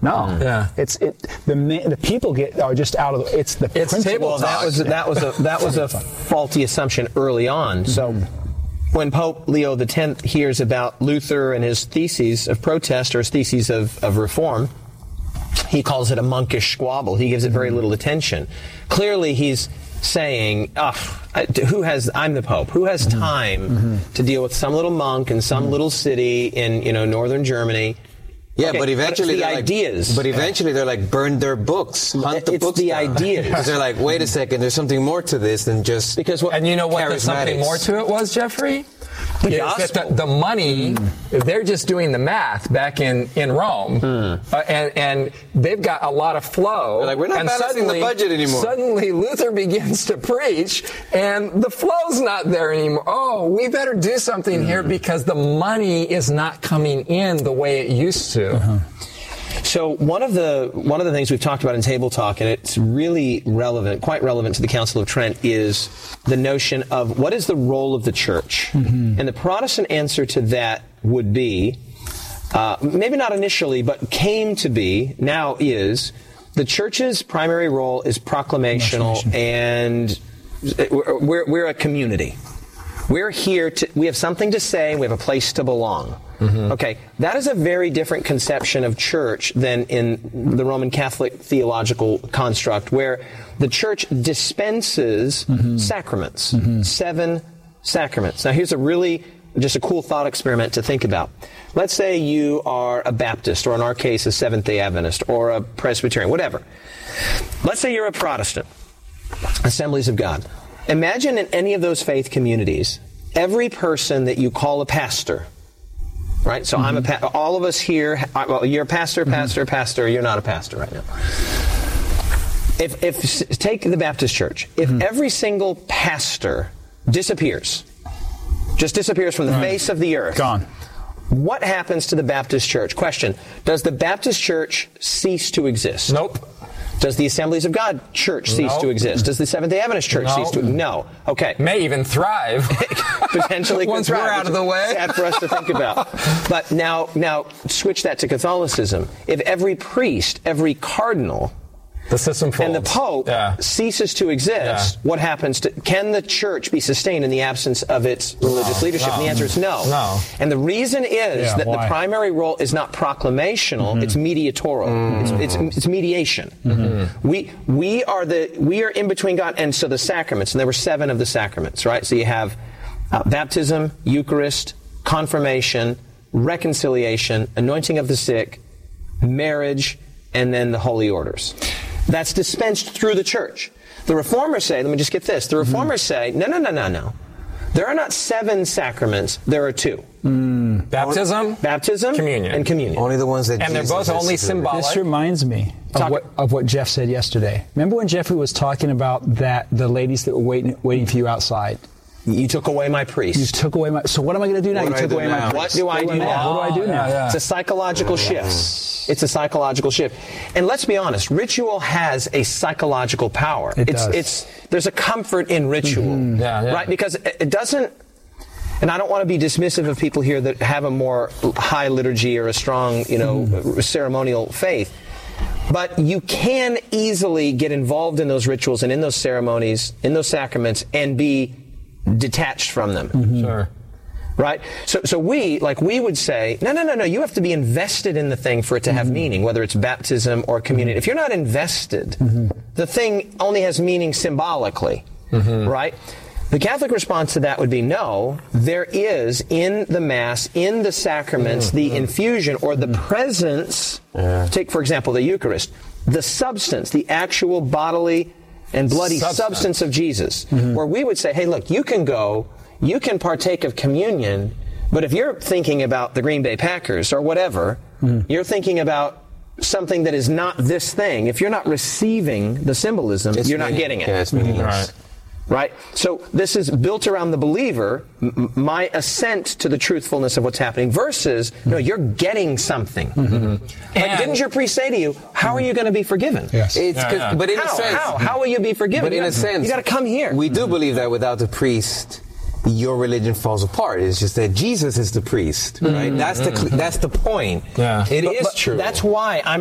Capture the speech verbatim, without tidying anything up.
No, Yeah. it's it. The the people get are just out of the. It's the It's principle. table Well, that was that was a that was a faulty assumption early on. So when Pope Leo the Tenth hears about Luther and his theses of protest or his theses of, of reform, he calls it a monkish squabble. He gives it very little attention. Clearly, he's saying, oh, who has, I'm the Pope, who has time mm-hmm. to deal with some little monk in some mm-hmm. little city in, you know, northern Germany? Yeah, okay, but eventually but the the ideas. Like, but eventually they're like, burn their books, hunt the it's books the down. ideas. Because they're like, wait a second, there's something more to this than just because what, And you know what the something more to it was, Jeffrey? The Is gospel. that the, the money, mm. they're just doing the math back in, in Rome, mm. uh, and, and they've got a lot of flow. They're like, we're not and balancing suddenly, the budget anymore. Suddenly Luther begins to preach, and the flow's not there anymore. Oh, we better do something mm. here because the money is not coming in the way it used to. Uh-huh. So one of the one of the things we've talked about in Table Talk, and it's really relevant, quite relevant to the Council of Trent, is the notion of what is the role of the church. Mm-hmm. And the Protestant answer to that would be, uh, maybe not initially, but came to be, now is, the church's primary role is proclamational, and we're, we're a community. We're here to, we have something to say, we have a place to belong. Mm-hmm. Okay, that is a very different conception of church than in the Roman Catholic theological construct, where the church dispenses mm-hmm. sacraments, mm-hmm. seven sacraments. Now, here's a really, just a cool thought experiment to think about. Let's say you are a Baptist, or in our case, a Seventh-day Adventist, or a Presbyterian, whatever. Let's say you're a Protestant, Assemblies of God. Imagine in any of those faith communities, every person that you call a pastor, right? So mm-hmm. I'm a pa- all of us here, well, you're a pastor, pastor, mm-hmm. pastor, you're not a pastor right now. If, if take the Baptist church, if mm-hmm. every single pastor disappears, just disappears from the right. face of the earth. Gone. What happens to the Baptist church? Question, does the Baptist church cease to exist? Nope. Does the Assemblies of God church cease nope. to exist? Does the Seventh-day Adventist church nope. cease to exist? No. Okay. May even thrive. Potentially Once could thrive, we're out of the way. Sad for us to think about. But now, now switch that to Catholicism. If every priest, every cardinal, the system folds. and the Pope yeah. ceases to exist, yeah. what happens to, can the church be sustained in the absence of its religious no, leadership? no. And the answer is no. No. And the reason is yeah, that why? the primary role is not proclamational, mm-hmm. it's mediatorial. Mm-hmm. It's, it's, it's mediation. Mm-hmm. We, we are the, we are in between God, and so the sacraments, and there were seven of the sacraments, right? So you have uh, baptism, Eucharist, confirmation, reconciliation, anointing of the sick, marriage, and then the holy orders. That's dispensed through the church. The Reformers say, let me just get this, the Reformers mm-hmm. say, no, no, no, no, no. There are not seven sacraments, there are two. Mm. Baptism, Baptism, communion. and communion. Only the ones that And Jesus they're both only instituted. symbolic. This reminds me of Talk- what, of what Jeff said yesterday. Remember when Jeffrey was talking about that the ladies that were waiting waiting for you outside? You took away my You priest. took away my. So what am I going to do now? What you do I took do away now? my. What do I do now? What do I do now? Yeah, yeah. It's a psychological shift. It's a psychological shift. And let's be honest, ritual has a psychological power. It it's does. it's there's a comfort in ritual. Mm-hmm. Yeah, yeah. Right? Because it it doesn't, and I don't want to be dismissive of people here that have a more high liturgy or a strong, you know, mm-hmm. ceremonial faith. But you can easily get involved in those rituals and in those ceremonies, in those sacraments, and be detached from them. Mm-hmm. Sure. Right? So, so we, like we would say, no, no, no, no, you have to be invested in the thing for it to have mm-hmm. meaning, whether it's baptism or communion. If you're not invested, mm-hmm. the thing only has meaning symbolically. Mm-hmm. Right? The Catholic response to that would be no, there is in the Mass, in the sacraments, mm-hmm. the infusion or the presence, yeah. take for example the Eucharist, the substance, the actual bodily and bloody substance, substance of Jesus, mm-hmm. where we would say, hey, look, you can go, you can partake of communion, but if you're thinking about the Green Bay Packers or whatever, mm-hmm. you're thinking about something that is not this thing. If you're not receiving the symbolism, it's you're meaning, not getting it. Yeah, it's meaningless. Right. Right? So this is built around the believer, m- my assent to the truthfulness of what's happening, versus, no, you're getting something. Mm-hmm. Like, didn't your priest say to you, how are you going to be forgiven? Yes. It's Yeah, yeah. But in How? a sense, How? How will you be forgiven? But in you a gotta, sense, you got to come here. We do believe that without the priest, your religion falls apart. It's just that Jesus is the priest, right? Mm-hmm. That's the that's the point. Yeah. It But- is but true. That's why I'm